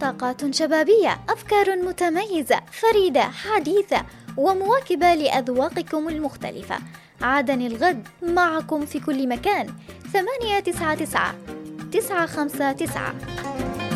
طاقات شبابية، أفكار متميزة فريدة حديثة ومواكبة لأذواقكم المختلفة. عادني الغد معكم في كل مكان. 899 959